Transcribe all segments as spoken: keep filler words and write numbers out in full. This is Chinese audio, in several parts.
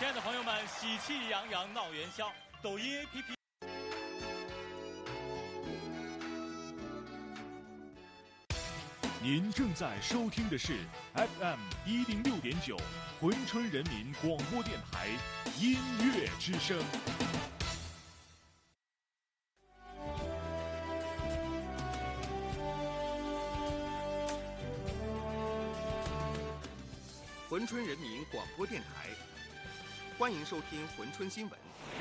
亲爱的朋友们，喜气洋洋闹元宵，抖音 A P P。 您正在收听的是 F M 一零六点九，珲春人民广播电台音乐之声。 珲春人民广播电台，欢迎收听珲春新闻。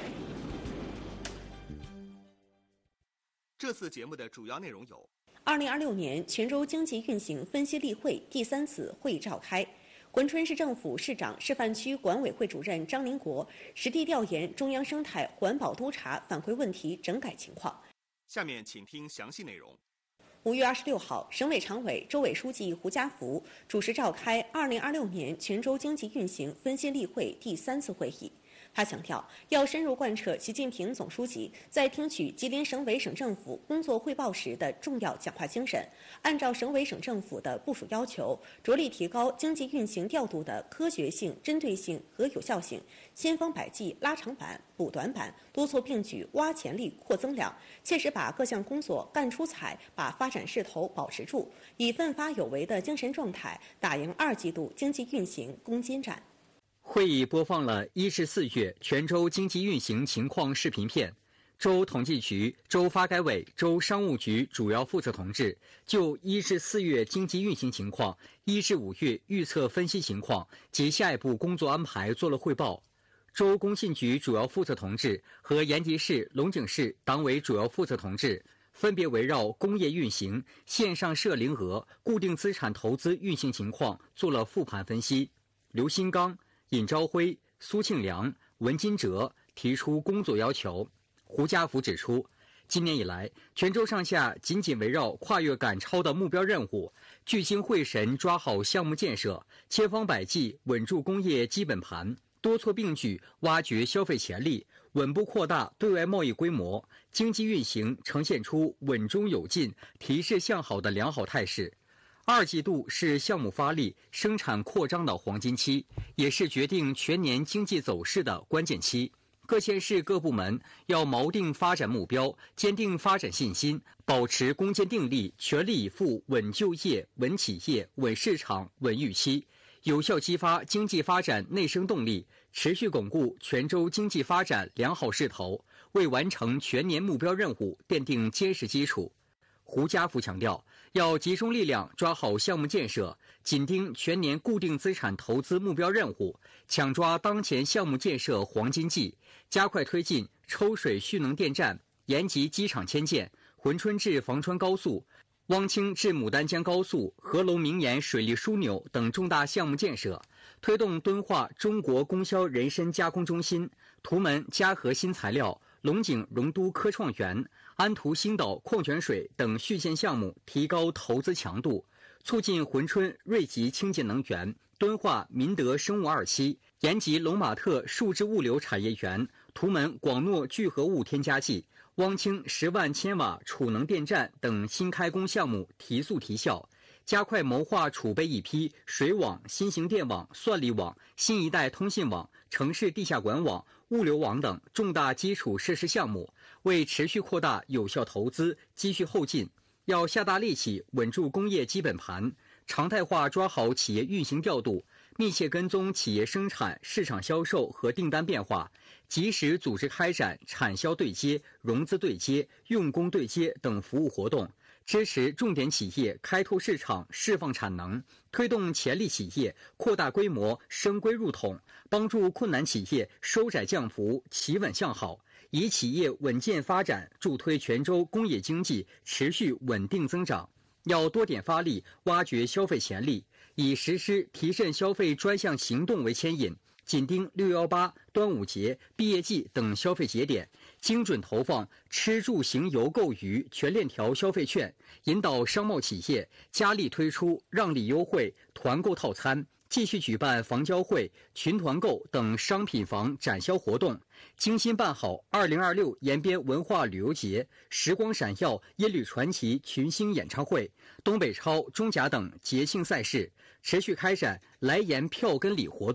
这次节目的主要内容有： 二零二六年泉州经济运行分析例会第三次会议召开，珲春市政府市长、示范区管委会主任张林国实地调研中央生态环保督察反馈问题整改情况。 下面请听详细内容。 五月二十六号，省委常委、州委书记胡家福主持召开二零二六年泉州经济运行分析例会第三次会议。他强调，要深入贯彻习近平总书记在听取吉林省委省政府工作汇报时的重要讲话精神，按照省委省政府的部署要求，着力提高经济运行调度的科学性、针对性和有效性，千方百计拉长板、补短板，多措并举挖潜力、扩增量，切实把各项工作干出彩，把发展势头保持住，以奋发有为的精神状态打赢二季度经济运行攻坚战。 会议播放了一至四月泉州经济运行情况视频片，州统计局、州发改委、州商务局主要负责同志就一至四月经济运行情况、一至五月预测分析情况及下一步工作安排做了汇报。州工信局主要负责同志和延吉市、龙井市党委主要负责同志分别围绕工业运行、线上涉零额、固定资产投资运行情况做了复盘分析。刘新刚、尹朝辉、苏庆良、文金哲提出工作要求。胡家福指出，今年以来，泉州上下紧紧围绕跨越赶超的目标任务，聚精会神抓好项目建设，千方百计稳住工业基本盘，多措并举挖掘消费潜力，稳步扩大对外贸易规模，经济运行呈现出稳中有进、提势向好的良好态势。二季度是项目发力、生产扩张的黄金期，也是决定全年经济走势的关键期。各县市各部门要锚定发展目标，坚定发展信心，保持攻坚定力，全力以赴稳就业、稳企业、稳市场、稳预期，有效激发经济发展内生动力，持续巩固泉州经济发展良好势头，为完成全年目标任务奠定坚实基础。胡家福强调，要集中力量抓好项目建设，紧盯全年固定资产投资目标任务，抢抓当前项目建设黄金季，加快推进抽水蓄能电站、延吉机场迁建、珲春至房川高速、汪清至牡丹江高速、合龙明岩水利枢纽等重大项目建设，推动敦化中国供销人参加工中心、图门嘉禾新材料、龙井荣都科创园、安图星岛矿泉水等续建项目提高投资强度，促进珲春瑞吉清洁能源、敦化民德生物二期、延吉龙马特数字物流产业园、图门广诺聚合物添加剂、汪清十万千瓦储能电站等新开工项目提速提效，加快谋划储备一批水网、新型电网、算力网、新一代通信网、城市地下管网、物流网等重大基础设施项目，为持续扩大有效投资积蓄后劲。要下大力气稳住工业基本盘，常态化抓好企业运行调度，密切跟踪企业生产、市场销售和订单变化，及时组织开展产销对接、融资对接、用工对接等服务活动，支持重点企业开拓市场、释放产能，推动潜力企业扩大规模、升规入统，帮助困难企业收窄降幅、企稳向好，以企业稳健发展助推泉州工业经济持续稳定增长。要多点发力，挖掘消费潜力，以实施提振消费专项行动为牵引，紧盯六一八、端午节、毕业季等消费节点，精准投放吃住行游购娱全链条消费券，引导商贸企业加力推出让利优惠、团购套餐，继续举办房交会、群团购等商品房展销活动，精心办好二零二六延边文化旅游节、时光闪耀音律传奇群星演唱会、东北超、中甲等节庆赛事，持续开展来延票根礼活动，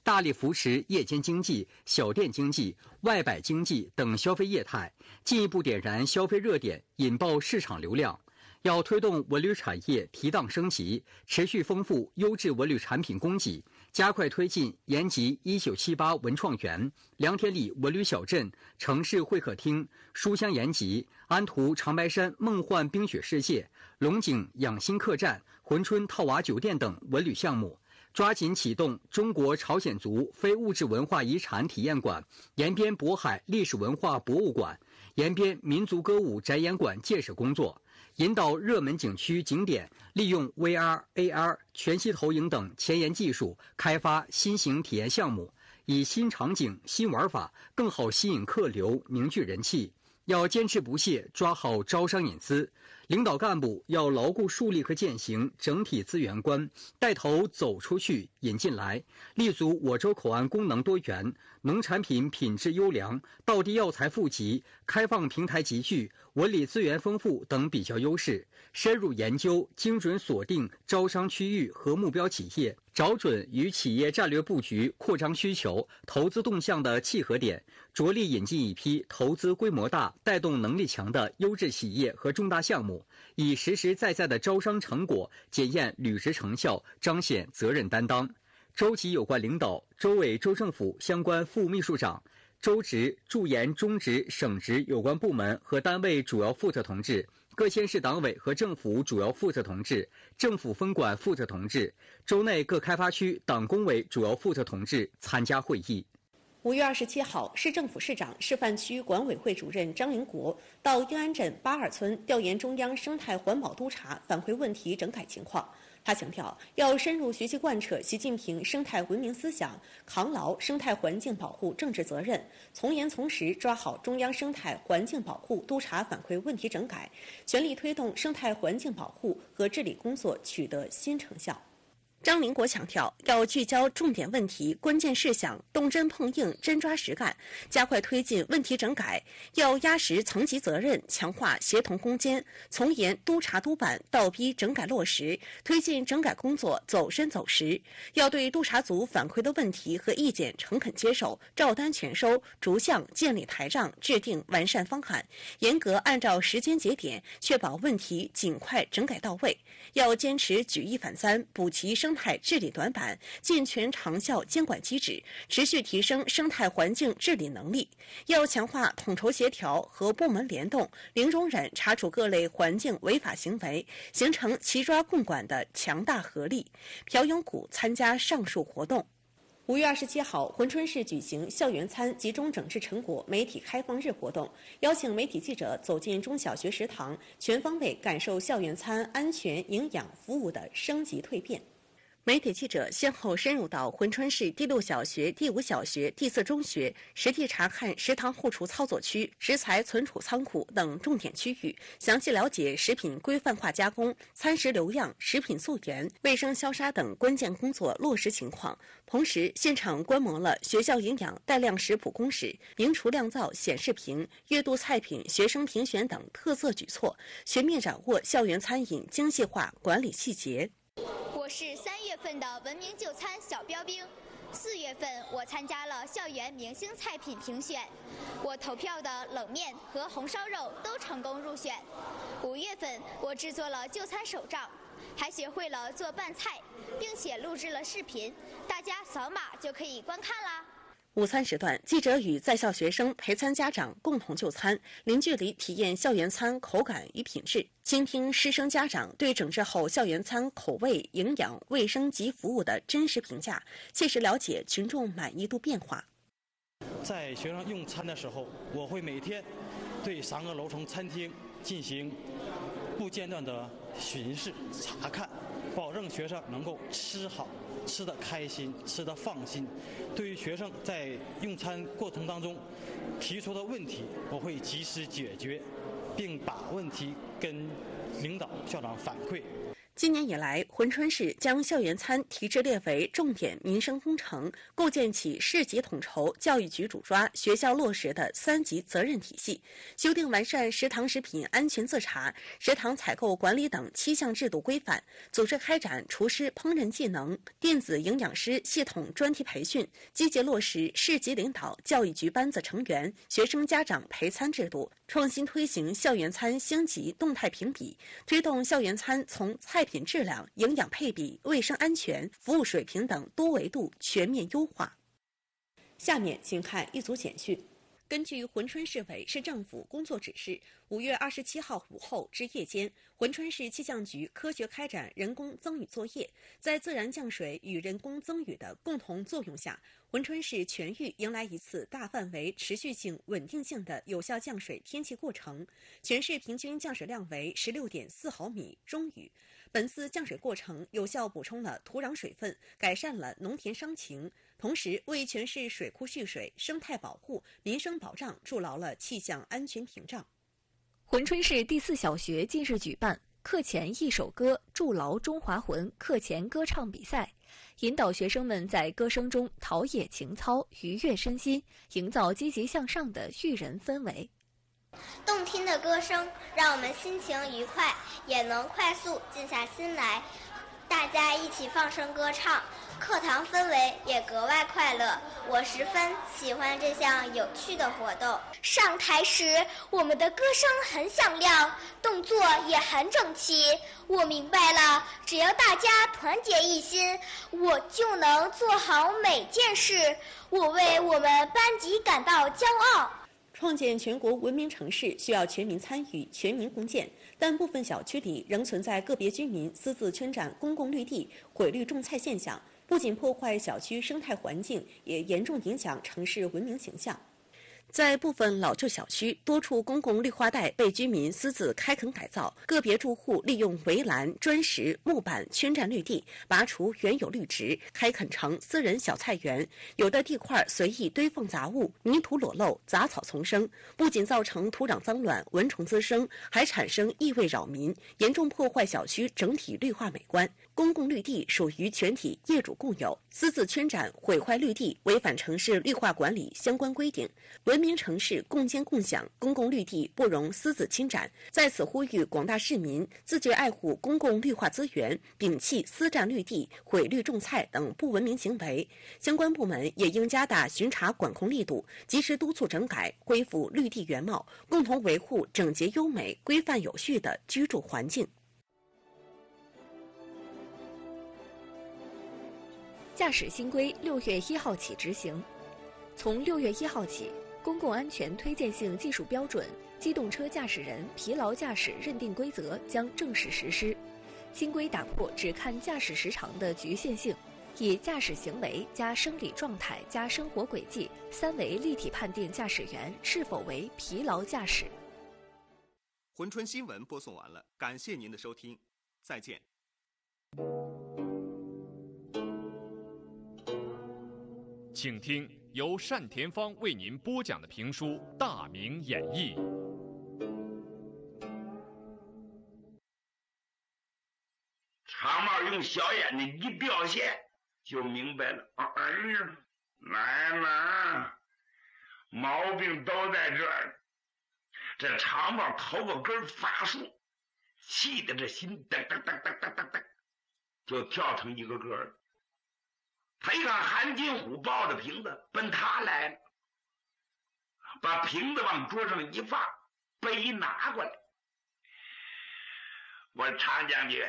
大力扶持夜间经济、小店经济、外摆经济等消费业态，进一步点燃消费热点，引爆市场流量。要推动文旅产业提档升级，持续丰富优质文旅产品供给，加快推进延吉一九七八文创园、良田里文旅小镇、城市会客厅、书香延吉、安图长白山梦幻冰雪世界、龙井养心客栈、珲春套娃酒店等文旅项目，抓紧启动中国朝鲜族非物质文化遗产体验馆、延边渤海历史文化博物馆、延边民族歌舞展演馆建设工作，引导热门景区景点利用 V R、A R、全息投影等前沿技术，开发新型体验项目，以新场景、新玩法更好吸引客流，凝聚人气。要坚持不懈抓好招商引资，领导干部要牢固树立和践行整体资源观，带头走出去、引进来，立足我州口岸功能多元、农产品品质优良、道地药材富集、开放平台集聚、文旅资源丰富等比较优势，深入研究、精准锁定招商区域和目标企业，找准与企业战略布局、扩张需求、投资动向的契合点，着力引进一批投资规模大、带动能力强的优质企业和重大项目，以实实在在的招商成果检验履职成效，彰显责任担当。州级有关领导、州委州政府相关副秘书长、州直、驻研中直、省直有关部门和单位主要负责同志、各县市党委和政府主要负责同志、政府分管负责同志、州内各开发区党工委主要负责同志参加会议。 五月二十七号，市政府市长、示范区管委会主任张林国到英安镇八二村调研中央生态环保督察，反馈问题整改情况。他强调，要深入学习贯彻习近平生态文明思想，扛牢生态环境保护政治责任，从严从实抓好中央生态环境保护督察反馈问题整改，全力推动生态环境保护和治理工作取得新成效。张林国强调，要聚焦重点问题、关键事项，动真碰硬、真抓实干，加快推进问题整改。要压实层级责任，强化协同攻坚，从严督查督办，倒逼整改落实，推进整改工作走深走实。要对督查组反馈的问题和意见诚恳接受，照单全收，逐项建立台账，制定完善方案，严格按照时间节点，确保问题尽快整改到位。要坚持举一反三，补齐生态治理短板，健全长效监管机制，持续提升生态环境治理能力。要强化统筹协调和部门联动，零容忍查处各类环境违法行为，形成齐抓共管的强大合力。朴永谷参加上述活动。五月二十七号，珲春市举行校园餐集中整治成果媒体开放日活动，邀请媒体记者走进中小学食堂，全方位感受校园餐安全、营养服务的升级蜕变。媒体记者先后深入到珲春市第六小学、第五小学、第四中学，实地查看食堂后厨操作区、食材存储仓库等重点区域，详细了解食品规范化加工、餐食留样、食品溯源、卫生消杀等关键工作落实情况。同时，现场观摩了学校营养带量食谱公示、名厨酿造显示屏、月度菜品学生评选等特色举措，全面掌握校园餐饮精细化管理细节。 我是三月份的文明就餐小标兵，四月份我参加了校园明星菜品评选，我投票的冷面和红烧肉都成功入选。五月份我制作了就餐手账，还学会了做拌菜，并且录制了视频，大家扫码就可以观看啦。午餐时段，记者与在校学生陪餐家长共同就餐，零距离体验校园餐口感与品质，倾听师生家长对整治后校园餐口味、营养、卫生及服务的真实评价，切实了解群众满意度变化。 在学生用餐的时候，我会每天对三个楼层餐厅进行不间断的巡视查看，保证学生能够吃好、吃得开心、吃得放心。对于学生在用餐过程当中提出的问题，我会及时解决，并把问题跟领导校长反馈。 今年以来，珲春市将校园餐提质列为重点民生工程，构建起市级统筹、教育局主抓、学校落实的三级责任体系，修订完善食堂食品安全自查、食堂采购管理等七项制度规范，组织开展厨师烹饪技能、电子营养师系统专题培训，积极落实市级领导、教育局班子成员、学生家长陪餐制度，创新推行校园餐星级动态评比，推动校园餐从菜品质量、营养配比、卫生安全、服务水平等多维度全面优化。下面请看一组简讯。根据珲春市委市政府工作指示，五月二十七号午后至夜间，珲春市气象局科学开展人工增雨作业，在自然降水与人工增雨的共同作用下，珲春市全域迎来一次大范围、持续性、稳定性的有效降水天气过程，全市平均降水量为十六点四毫米，中雨。本次降水过程有效补充了土壤水分，改善了农田伤情，同时为全市水库蓄水、生态保护、民生保障筑牢了气象安全屏障。 珲春市第四小学近日举办课前一首歌筑牢中华魂课前歌唱比赛，引导学生们在歌声中陶冶情操、愉悦身心，营造积极向上的育人氛围。 动听的歌声让我们心情愉快，也能快速静下心来。大家一起放声歌唱，课堂氛围也格外快乐。我十分喜欢这项有趣的活动。 上台时，我们的歌声很响亮，动作也很整齐。我明白了，只要大家团结一心，我就能做好每件事。我为我们班级感到骄傲。 创建全国文明城市需要全民参与、全民共建，但部分小区里仍存在个别居民私自圈占公共绿地、毁绿种菜现象，不仅破坏小区生态环境，也严重影响城市文明形象。在部分老旧小区，多处公共绿化带被居民私自开垦改造，个别住户利用围栏、砖石、木板圈占绿地，拔除原有绿植，开垦成私人小菜园。有的地块随意堆放杂物，泥土裸露，杂草丛生，不仅造成土壤脏乱、蚊虫滋生，还产生异味扰民，严重破坏小区整体绿化美观。公共绿地属于全体业主共有，私自圈占、毁坏绿地，违反城市绿化管理相关规定。文明城市共建共享，公共绿地不容私自侵占。在此呼吁广大市民自觉爱护公共绿化资源，摒弃私占绿地、毁绿种菜等不文明行为。相关部门也应加大巡查管控力度，及时督促整改，恢复绿地原貌，共同维护整洁优美、规范有序的居住环境。 驾驶新规六月一号起执行，从六月一号起，公共安全推荐性技术标准、机动车驾驶人疲劳驾驶认定规则将正式实施。新规打破只看驾驶时长的局限性，以驾驶行为加生理状态加生活轨迹三维立体判定驾驶员是否为疲劳驾驶。 珲春新闻播送完了，感谢您的收听，再见。 请听由单田芳为您播讲的评书《大明演义》。 长毛用小眼睛一表现，就明白了。哎呀，奶奶，毛病都在这儿。这长毛头发根发竖，气得这心噔噔噔噔噔噔噔，就跳成一个个了。他一看韩金虎抱着瓶子奔他来了，把瓶子往桌上一放，杯拿过来。我常将军，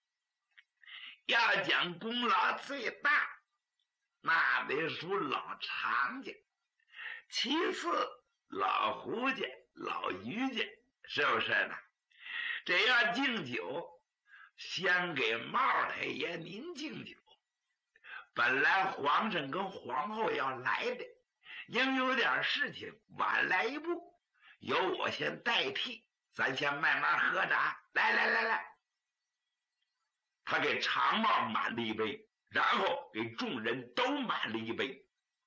要讲功劳最大，那得属老常家，其次老胡家、老于家，是不是呢？这要敬酒，先给茂太爷您敬酒。本来皇上跟皇后要来的，因有点事情晚来一步，由我先代替，咱先慢慢喝茶。来来来来，他给长帽满了一杯，然后给众人都满了一杯。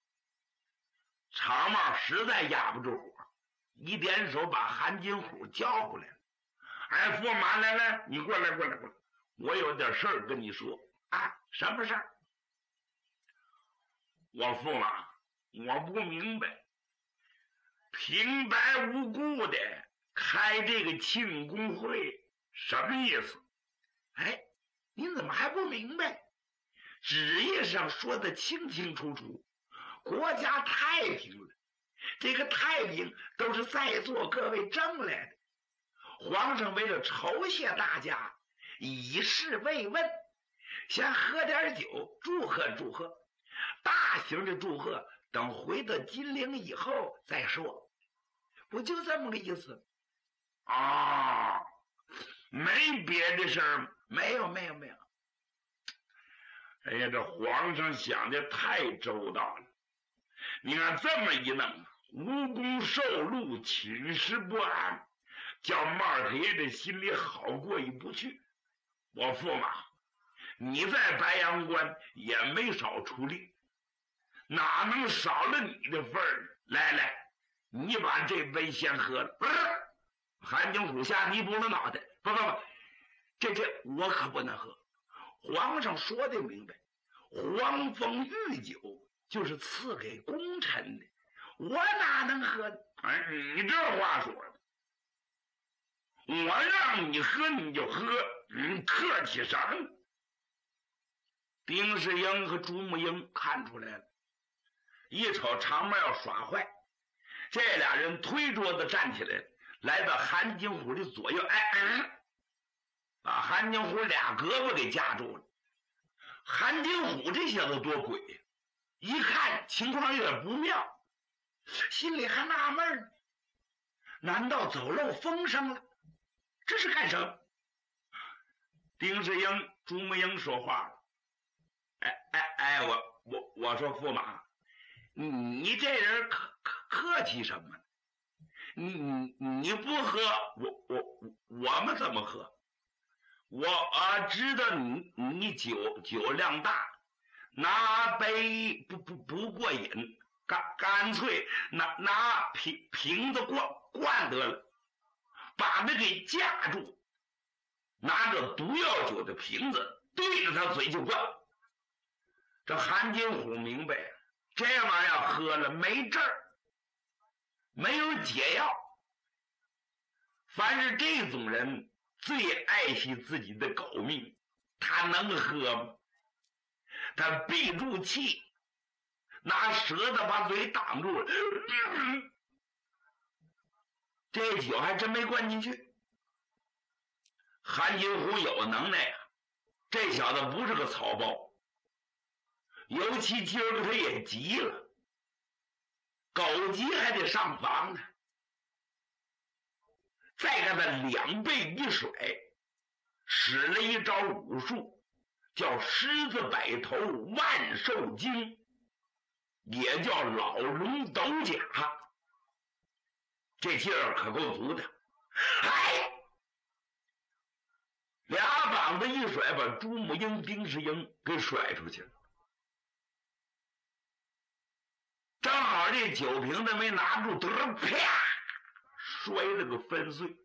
长帽实在压不住火，一点手把韩金虎叫过来了。哎，驸马，来来，你过来过来过来， 我有点事儿跟你说啊。什么事儿？我驸马，我不明白，平白无故的开这个庆功会什么意思？哎，您怎么还不明白？纸页上说的清清楚楚，国家太平了。这个太平都是在座各位争来的。皇上为了酬谢大家，以示慰问，先喝点酒祝贺祝贺。大型的祝贺等回到金陵以后再说，不就这么个意思啊？没别的事儿，没有没有没有。哎呀，这皇上想的太周到了。你看这么一弄，无功受禄，寝食不安，叫帽太爷这心里好过意不去。我驸马，你在白阳关也没少出力，哪能少了你的份儿？来来，你把这杯先喝了。不是，韩景虎吓你补了脑袋。不不不，这这我可不能喝。皇上说的明白，黄蜂御酒就是赐给功臣的，我哪能喝呢？哎，你这话说的，我让你喝你就喝，你客气什么？丁世英和朱木英看出来了，一瞅场面要耍坏，这俩人推桌子站起来，来到韩景虎的左右，哎哎，把韩景虎俩胳膊给夹住了。韩景虎这小子多鬼呀！一看情况有点不妙，心里还纳闷呢，难道走漏风声了？这是干什么？丁世英、朱木英说话了：“哎哎哎，我我我说驸马，你你这人客客客气什么？你你你不喝，我我我们怎么喝？我啊知道你你酒酒量大，拿杯不不不过瘾，干干脆拿拿瓶瓶子灌灌得了，把那给架住，拿着毒药酒的瓶子对着他嘴就灌。这韩金虎明白，这玩意儿喝了没治儿，没有解药。凡是这种人最爱惜自己的狗命，他能喝吗？他闭住气，拿舌头把嘴挡住了，嗯、这酒还真没灌进去。韩金虎有能耐呀、啊，这小子不是个草包。尤其今儿个他也急了，狗急还得上房呢。再给他两背一甩，使了一招武术，叫狮子摆头万寿经，也叫老龙斗甲。这劲儿可够足的。哎，俩膀子一甩，把朱木英、丁世英给甩出去了。正好这酒瓶子没拿住，得啪摔了个粉碎。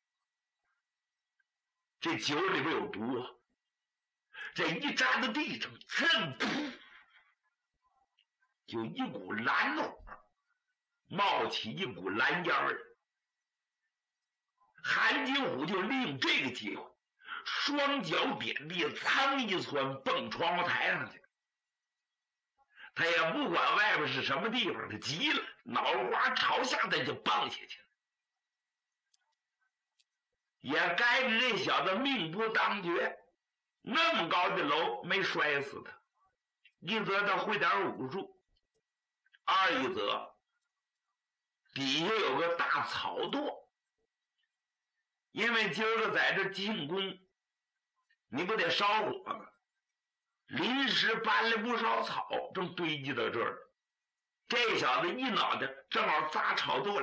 这酒里边有毒啊！这一扎到地上，噌噗，就一股蓝火，冒起一股蓝烟儿。韩金虎就利用这个机会，双脚点地，噌一窜蹦窗户台上去。他也不管外边是什么地方，他急了，脑瓜朝下他就蹦下去了。也该着这小子命不当绝，那么高的楼没摔死他。一则他会点武术，二一则底下有个大草垛，因为今儿个在这进宫，你不得烧火吗？临时搬了不少草，正堆积到这儿。这小子一脑袋正好砸草垛